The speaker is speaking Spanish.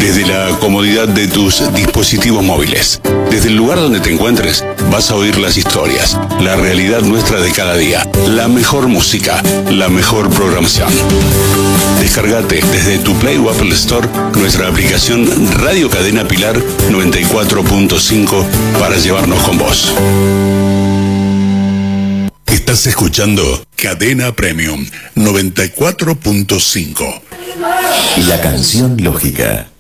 desde la comodidad de tus dispositivos móviles. Desde el lugar donde te encuentres, vas a oír las historias, la realidad nuestra de cada día, la mejor música, la mejor programación. Descargate desde tu Play o Apple Store nuestra aplicación Radio Cadena Pilar 94.5 para llevarnos con vos. Estás escuchando Cadena Premium 94.5. La canción lógica.